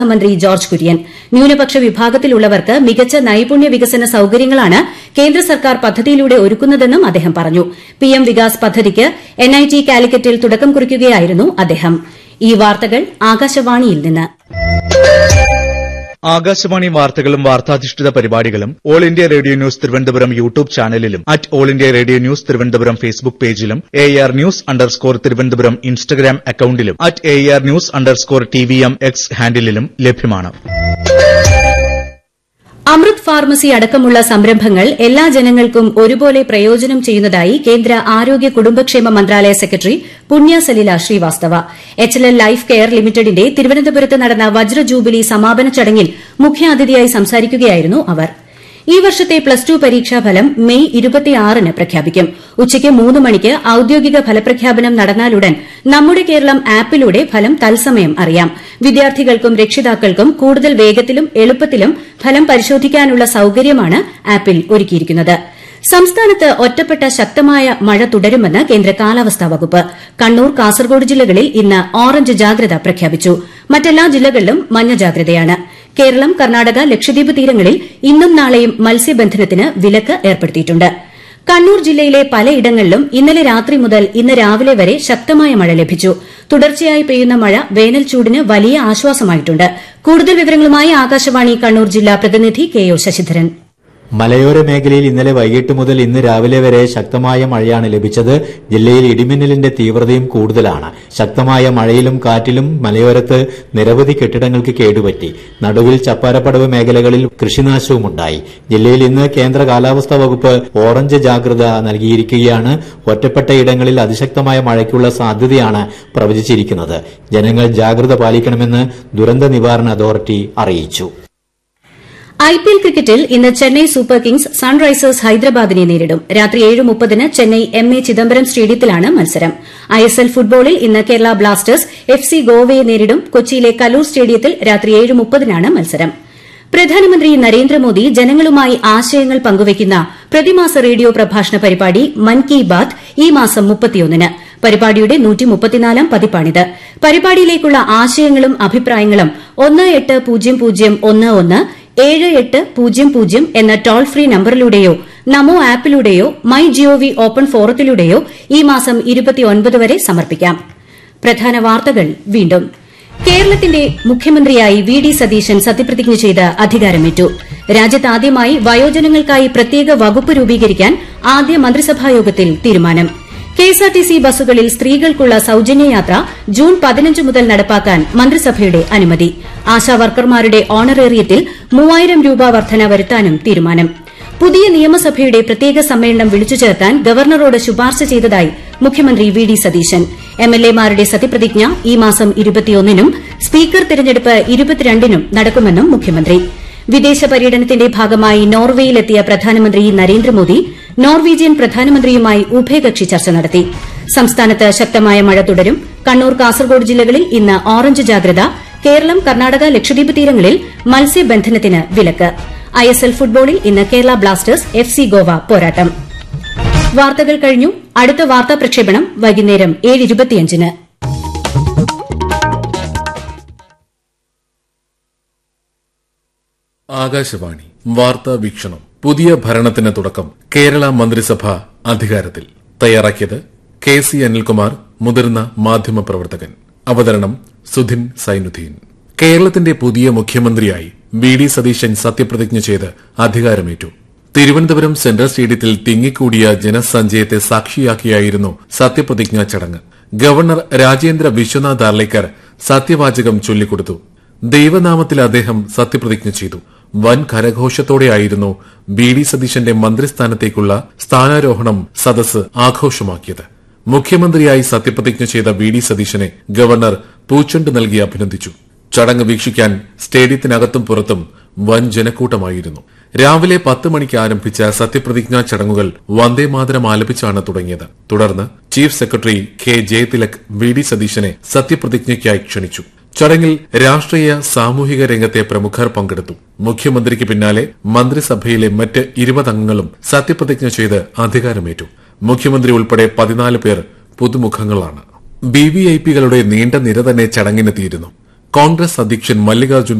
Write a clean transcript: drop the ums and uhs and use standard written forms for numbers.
മന്ത്രി ജോർജ് കുര്യൻ. ന്യൂനപക്ഷ വിഭാഗത്തിലുള്ളവർക്ക് മികച്ച നൈപുണ്യ വികസന സൌകര്യങ്ങളാണ് കേന്ദ്ര സർക്കാർ പദ്ധതിയിലൂടെ ഒരുക്കുന്നതെന്നും അദ്ദേഹം പറഞ്ഞു. പിഎം വികാസ് പദ്ധതിക്ക് എൻഐടി കാലിക്കറ്റിൽ തുടക്കം കുറിക്കുകയായിരുന്നു അദ്ദേഹം. ഈ വാർത്തകൾ ആകാശവാണിയിൽ നിന്ന്. ആകാശവാണി വാർത്തകളും വാർത്താധിഷ്ഠിത പരിപാടികളും all India radio news Thiruvananthapuram YouTube ചാനലിലും @all India radio news Thiruvananthapuram Facebook പേജിലും AR ന്യൂസ് _തിരുവനന്തപുരം ഇൻസ്റ്റഗ്രാം അക്കൌണ്ടിലും @AR ന്യൂസ് _TVM X ഹാൻഡിലും ലഭ്യമാണ്. അമൃത് ഫാർമസി അടക്കമുള്ള സംരംഭങ്ങൾ എല്ലാ ജനങ്ങൾക്കും ഒരുപോലെ പ്രയോജനം ചെയ്യുന്നതായി കേന്ദ്ര ആരോഗ്യ കുടുംബക്ഷേമ മന്ത്രാലയ സെക്രട്ടറി പുണ്യ Salila Srivastava. HLL life care ലിമിറ്റഡിന്റെ തിരുവനന്തപുരത്ത് നടന്ന വജ്ര ജൂബിലി സമാപന ചടങ്ങിൽ മുഖ്യാതിഥിയായി സംസാരിക്കുകയായിരുന്നു അവർ. ഈ വർഷത്തെ +2 പരീക്ഷാഫലം മെയ് 26-ന് പ്രഖ്യാപിക്കും. ഉച്ചയ്ക്ക് 3 മണിക്ക് ഔദ്യോഗിക ഫലപ്രഖ്യാപനം നടന്നാലുടൻ നമ്മുടെ കേരളം ആപ്പിലൂടെ ഫലം തത്സമയം അറിയാം. വിദ്യാർത്ഥികൾക്കും രക്ഷിതാക്കൾക്കും കൂടുതൽ വേഗത്തിലും എളുപ്പത്തിലും ഫലം പരിശോധിക്കാനുള്ള സൌകര്യമാണ് ആപ്പിൽ ഒരുക്കിയിരിക്കുന്നത്. സംസ്ഥാനത്ത് ഒറ്റപ്പെട്ട ശക്തമായ മഴ തുടരുമെന്ന് കേന്ദ്ര കാലാവസ്ഥാ വകുപ്പ്. കണ്ണൂർ, കാസർഗോഡ് ജില്ലകളിൽ ഇന്ന് ഓറഞ്ച് ജാഗ്രത പ്രഖ്യാപിച്ചു. മറ്റെല്ലാ ജില്ലകളിലും മഞ്ഞ ജാഗ്രതയാണ്. കേരളം, കർണാടക, ലക്ഷദ്വീപ് തീരങ്ങളിൽ ഇന്നും നാളെയും മത്സ്യബന്ധനത്തിന് വിലക്ക് ഏർപ്പെടുത്തിയിട്ടുണ്ട്. കണ്ണൂർ ജില്ലയിലെ പലയിടങ്ങളിലും ഇന്നലെ രാത്രി മുതൽ ഇന്ന് രാവിലെ വരെ ശക്തമായ മഴ ലഭിച്ചു. തുടർച്ചയായി പെയ്യുന്ന മഴ വേനൽ ചൂടിന് വലിയ ആശ്വാസമായിട്ടുണ്ട്. കൂടുതൽ വിവരങ്ങളുമായി ആകാശവാണി കണ്ണൂർ ജില്ലാ പ്രതിനിധി KO ശശിധരൻ. മലയോര മേഖലയിൽ ഇന്നലെ വൈകിട്ട് മുതൽ ഇന്ന് രാവിലെ വരെ ശക്തമായ മഴയാണ് ലഭിച്ചത്. ജില്ലയിൽ ഇടിമിന്നലിന്റെ തീവ്രതയും കൂടുതലാണ്. ശക്തമായ മഴയിലും കാറ്റിലും മലയോരത്ത് നിരവധി കെട്ടിടങ്ങൾക്ക് കേടുപറ്റി. നടുവിൽ ചപ്പാരപ്പടവ് മേഖലകളിൽ കൃഷിനാശവുമുണ്ടായി. ജില്ലയിൽ ഇന്ന് കേന്ദ്ര കാലാവസ്ഥാ വകുപ്പ് ഓറഞ്ച് ജാഗ്രത നൽകിയിരിക്കുകയാണ്. ഒറ്റപ്പെട്ട ഇടങ്ങളിൽ അതിശക്തമായ മഴയ്ക്കുള്ള സാധ്യതയാണ് പ്രവചിച്ചിരിക്കുന്നത്. ജനങ്ങൾ ജാഗ്രത പാലിക്കണമെന്ന് ദുരന്ത നിവാരണ അതോറിറ്റി അറിയിച്ചു. IPL ക്രിക്കറ്റിൽ ഇന്ന് ചെന്നൈ സൂപ്പർ കിങ്സ് സൺറൈസേഴ്സ് ഹൈദരാബാദിനെ നേരിടും. രാത്രി 7:30-ന് ചെന്നൈ MA ചിദംബരം സ്റ്റേഡിയത്തിലാണ് മത്സരം. ISL ഫുട്ബോളിൽ ഇന്ന് കേരള ബ്ലാസ്റ്റേഴ്സ് FC ഗോവയെ നേരിടും. കൊച്ചിയിലെ കലൂർ സ്റ്റേഡിയത്തിൽ രാത്രി 7:30-നാണ് മത്സരം. പ്രധാനമന്ത്രി നരേന്ദ്രമോദി ജനങ്ങളുമായി ആശയങ്ങൾ പങ്കുവയ്ക്കുന്ന പ്രതിമാസ റേഡിയോ പ്രഭാഷണ പരിപാടി മൻ കി ബാത് ഈ മാസം 31-ന്. പരിപാടിയുടെ 134-ാം പതിപ്പാണിത്. പരിപാടിയിലേക്കുള്ള ആശയങ്ങളും അഭിപ്രായങ്ങളും 1800117800 എന്ന toll free നമ്പറിലൂടെയോ Namo ആപ്പിലൂടെയോ my G O V open ഫോറത്തിലൂടെയോ ഈ മാസം 29 വരെ സമർപ്പിക്കാം. പ്രധാന വാർത്തകൾ വീണ്ടും. കേരളത്തിന്റെ മുഖ്യമന്ത്രിയായി VD സതീശൻ സത്യപ്രതിജ്ഞ ചെയ്ത് അധികാരമേറ്റു. രാജ്യത്താദ്യമായി വയോജനങ്ങൾക്കായി പ്രത്യേക വകുപ്പ് രൂപീകരിക്കാൻ ആദ്യ മന്ത്രിസഭായോഗത്തിൽ തീരുമാനം. KSRTC ബസ്സുകളിൽ സ്ത്രീകൾക്കുള്ള സൌജന്യയാത്ര ജൂൺ 15 മുതൽ നടപ്പാക്കാൻ മന്ത്രിസഭയുടെ അനുമതി. ആശാവർക്കർമാരുടെ ഓണറേറിയത്തിൽ 3000 രൂപ വർധന വരുത്താനും തീരുമാനം. പുതിയ നിയമസഭയുടെ പ്രത്യേക സമ്മേളനം വിളിച്ചു ചേർക്കാൻ ഗവർണറോട് ശുപാർശ ചെയ്തതായി മുഖ്യമന്ത്രി VD സതീശൻ. MLAമാരുടെ സത്യപ്രതിജ്ഞ ഈ മാസം 21-നും സ്പീക്കർ തെരഞ്ഞെടുപ്പ് 22-നും നടക്കുമെന്നും മുഖ്യമന്ത്രി. വിദേശ പര്യടനത്തിന്റെ ഭാഗമായി നോർവേയിലെത്തിയ പ്രധാനമന്ത്രി നരേന്ദ്രമോദി നോർവീജിയൻ പ്രധാനമന്ത്രിയുമായി ഉഭയകക്ഷി ചർച്ച നടത്തി. സംസ്ഥാനത്ത് ശക്തമായ മഴ തുടരും. കണ്ണൂർ, കാസർഗോഡ് ജില്ലകളിൽ ഇന്ന് ഓറഞ്ച് ജാഗ്രത. കേരളം, കർണാടക, ലക്ഷദ്വീപ് തീരങ്ങളിൽ മത്സ്യബന്ധനത്തിന് വിലക്ക്. ISL ഫുട്ബോളിൽ ഇന്ന് കേരള ബ്ലാസ്റ്റേഴ്സ് FC ഗോവ പോരാട്ടം. വാർത്തകൾ കഴിഞ്ഞു. അടുത്ത വാർത്താ പ്രക്ഷേപണം വൈകുന്നേരം 7:25-ന്. ആകാശവാണി വാർത്താ വീക്ഷണം. പുതിയ ഭരണത്തിന് തുടക്കം. കേരള മന്ത്രിസഭ അധികാരത്തിൽ. തയ്യാറാക്കിയത് KC അനിൽകുമാർ, മുതിർന്ന മാധ്യമപ്രവർത്തകൻ. അവതരണം സുധിൻ സൈനുദ്ദീൻ. കേരളത്തിന്റെ പുതിയ മുഖ്യമന്ത്രിയായി VD സതീശൻ സത്യപ്രതിജ്ഞ ചെയ്ത് അധികാരമേറ്റു. തിരുവനന്തപുരം സെൻട്രൽ സ്റ്റേഡിയത്തിൽ തിങ്ങിക്കൂടിയ ജനസഞ്ചയത്തെ സാക്ഷിയാക്കിയായിരുന്നു സത്യപ്രതിജ്ഞാ ചടങ്ങ്. ഗവർണർ രാജേന്ദ്ര വിശ്വനാഥ് ആർലേക്കർ സത്യവാചകം ചൊല്ലിക്കൊടുത്തു. ദൈവനാമത്തിൽ അദ്ദേഹം സത്യപ്രതിജ്ഞ ചെയ്തു. വൻ കരഘോഷത്തോടെയായിരുന്നു VD സതീശന്റെ മന്ത്രിസ്ഥാനത്തേക്കുള്ള സ്ഥാനാരോഹണം സദസ്സ് ആഘോഷമാക്കിയത്. മുഖ്യമന്ത്രിയായി സത്യപ്രതിജ്ഞ ചെയ്ത VD സതീശനെ ഗവർണർ പൂച്ചെണ്ട് നൽകി അഭിനന്ദിച്ചു. ചടങ്ങ് വീക്ഷിക്കാൻ സ്റ്റേഡിയത്തിനകത്തും പുറത്തും വൻ ജനക്കൂട്ടമായിരുന്നു. രാവിലെ 10 മണിക്ക് ആരംഭിച്ച സത്യപ്രതിജ്ഞാ ചടങ്ങുകൾ വന്ദേമാതരം ആലപിച്ചാണ് തുടങ്ങിയത്. തുടർന്ന് chief secretary K Jayathilak VD സതീശനെ സത്യപ്രതിജ്ഞയ്ക്കായി ക്ഷണിച്ചു. ചടങ്ങിൽ രാഷ്ട്രീയ സാമൂഹിക രംഗത്തെ പ്രമുഖർ പങ്കെടുത്തു. മുഖ്യമന്ത്രിക്ക് പിന്നാലെ മന്ത്രിസഭയിലെ മറ്റ് 20 അംഗങ്ങളും സത്യപ്രതിജ്ഞ ചെയ്ത് അധികാരമേറ്റു. മുഖ്യമന്ത്രി ഉൾപ്പെടെ 14 പേർ പുതുമുഖങ്ങളാണ്. VVIPകളുടെ നീണ്ട നിര തന്നെ ചടങ്ങിനെത്തിയിരുന്നു. കോൺഗ്രസ് അധ്യക്ഷൻ മല്ലികാർജ്ജുൻ